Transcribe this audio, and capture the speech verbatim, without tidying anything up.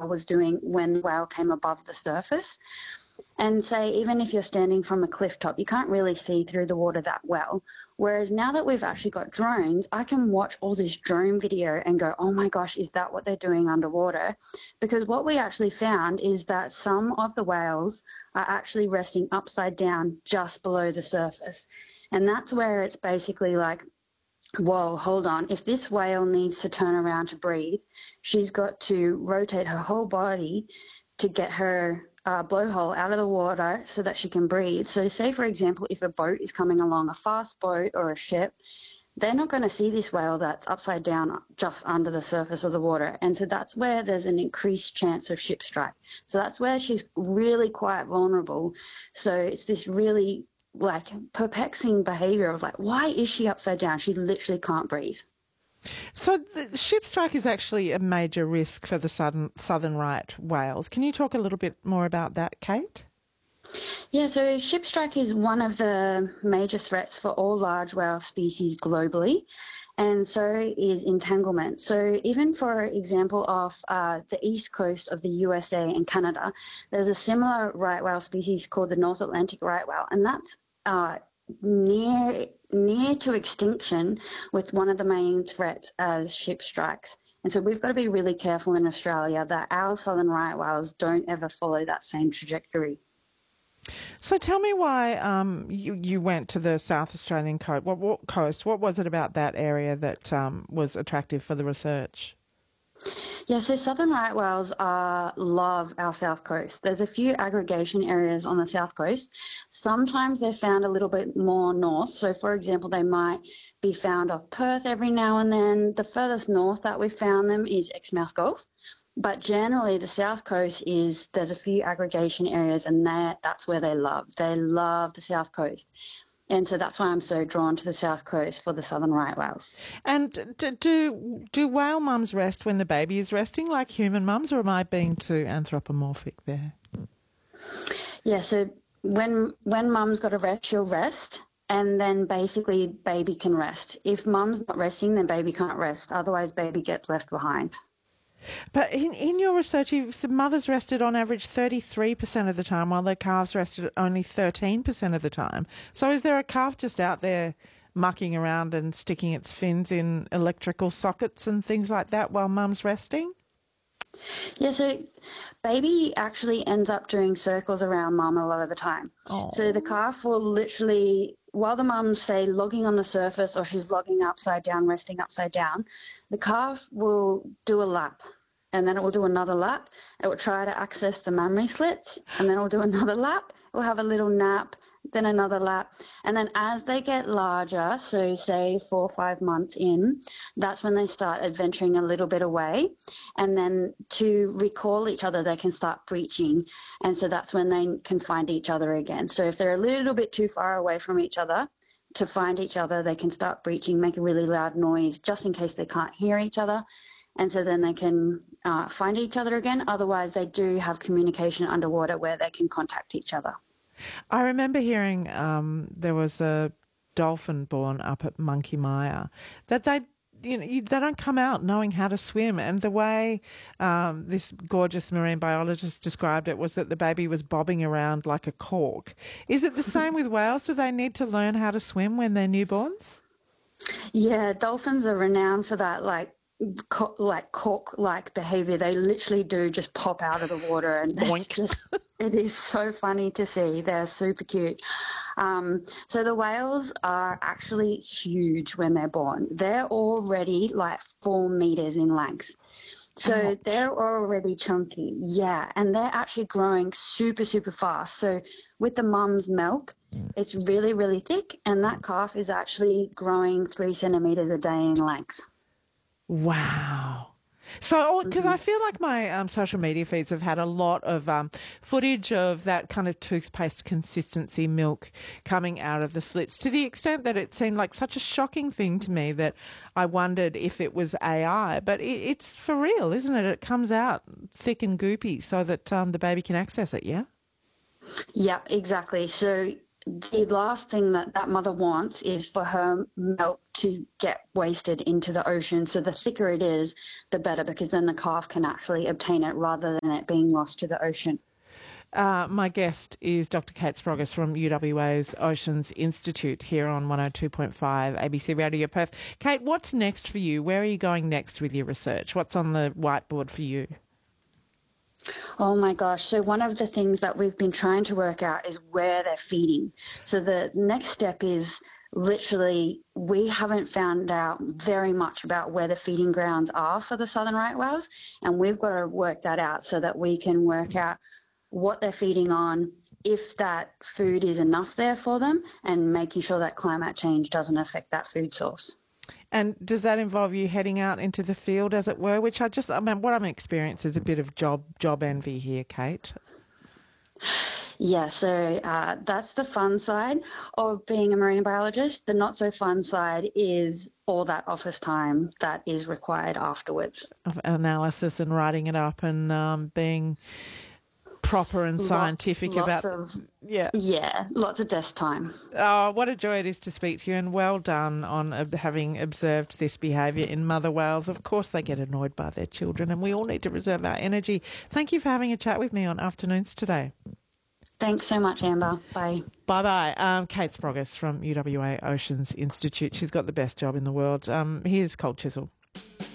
whale was doing when the whale came above the surface. And say, even if you're standing from a cliff top, you can't really see through the water that well. Whereas now that we've actually got drones, I can watch all this drone video and go, oh my gosh, is that what they're doing underwater? Because what we actually found is that some of the whales are actually resting upside down just below the surface. And that's where it's basically like, whoa, hold on. If this whale needs to turn around to breathe, she's got to rotate her whole body to get her Uh, blowhole out of the water so that she can breathe. So say, for example, if a boat is coming along, a fast boat or a ship, they're not going to see this whale that's upside down just under the surface of the water. And so that's where there's an increased chance of ship strike. So that's where she's really quite vulnerable. So it's this really like perplexing behavior of like, why is she upside down? She literally can't breathe. So the ship strike is actually a major risk for the southern, southern right whales. Can you talk a little bit more about that, Kate? Yeah, so ship strike is one of the major threats for all large whale species globally, and so is entanglement. So even for example of uh, the east coast of the U S A and Canada, there's a similar right whale species called the North Atlantic right whale, and that's uh, near near to extinction with one of the main threats as ship strikes. And so we've got to be really careful in Australia that our southern right whales don't ever follow that same trajectory. So tell me why um, you, you went to the South Australian coast. What, what coast? What was it about that area that um, was attractive for the research? Yeah, so southern right whales uh, love our south coast. There's a few aggregation areas on the south coast. Sometimes they're found a little bit more north. So, for example, they might be found off Perth every now and then. The furthest north that we've found them is Exmouth Gulf. But generally, the south coast is, there's a few aggregation areas, and that's where they love. They love the south coast. And so that's why I'm so drawn to the south coast for the southern right whales. And do do whale mums rest when the baby is resting like human mums, or am I being too anthropomorphic there? Yeah, so when when mum's got to rest, she'll rest, and then basically baby can rest. If mum's not resting, then baby can't rest. Otherwise, baby gets left behind. But in, in your research, you've said mothers rested on average thirty-three percent of the time, while their calves rested only thirteen percent of the time. So is there a calf just out there mucking around and sticking its fins in electrical sockets and things like that while mum's resting? Yeah, so baby actually ends up doing circles around mum a lot of the time. Oh. So the calf will literally, while the mum's, say, logging on the surface or she's logging upside down, resting upside down, the calf will do a lap, and then it will do another lap. It will try to access the mammary slits, and then it will do another lap. It will have a little nap, then another lap. And then as they get larger, so say four or five months in, that's when they start adventuring a little bit away. And then to recall each other, they can start breaching. And so that's when they can find each other again. So if they're a little bit too far away from each other to find each other, they can start breaching, make a really loud noise just in case they can't hear each other. And so then they can uh, find each other again. Otherwise, they do have communication underwater where they can contact each other. I remember hearing um, there was a dolphin born up at Monkey Mia that they, you know, you, they don't come out knowing how to swim. And the way um, this gorgeous marine biologist described it was that the baby was bobbing around like a cork. Is it the same with whales? Do they need to learn how to swim when they're newborns? Yeah, dolphins are renowned for that, like, Co- like cork-like behaviour. They literally do just pop out of the water, and it's just, it is so funny to see. They're super cute. Um, so the whales are actually huge when they're born. They're already like four metres in length. So oh. They're already chunky, yeah, and they're actually growing super, super fast. So with the mum's milk, it's really, really thick, and that calf is actually growing three centimetres a day in length. Wow. So, because mm-hmm. I feel like my um, social media feeds have had a lot of um, footage of that kind of toothpaste consistency milk coming out of the slits, to the extent that it seemed like such a shocking thing to me that I wondered if it was A I. But it, it's for real, isn't it? It comes out thick and goopy so that um, the baby can access it, yeah? Yeah, exactly. So the last thing that that mother wants is for her milk to get wasted into the ocean. So the thicker it is, the better, because then the calf can actually obtain it rather than it being lost to the ocean. Uh, my guest is Doctor Kate Sprogis from U W A's Oceans Institute here on one oh two point five A B C Radio Perth. Kate, what's next for you? Where are you going next with your research? What's on the whiteboard for you? Oh my gosh. So one of the things that we've been trying to work out is where they're feeding. So the next step is literally we haven't found out very much about where the feeding grounds are for the southern right whales, and we've got to work that out so that we can work out what they're feeding on, if that food is enough there for them, and making sure that climate change doesn't affect that food source. And does that involve you heading out into the field, as it were, which I just, I mean, what I'm experiencing is a bit of job job envy here, Kate. Yeah, so uh, that's the fun side of being a marine biologist. The not so fun side is all that office time that is required afterwards. Of analysis and writing it up and um, being proper and scientific lots, about lots of, yeah yeah lots of desk time. Oh, what a joy it is to speak to you, and well done on uh, having observed this behaviour in mother whales. Of course they get annoyed by their children, and we all need to reserve our energy. Thank you for having a chat with me on Afternoons today. Thanks so much, Amber. Bye. Bye-bye. Um, Kate Sprogis from U W A Oceans Institute. She's got the best job in the world. Um, here's Cold Chisel.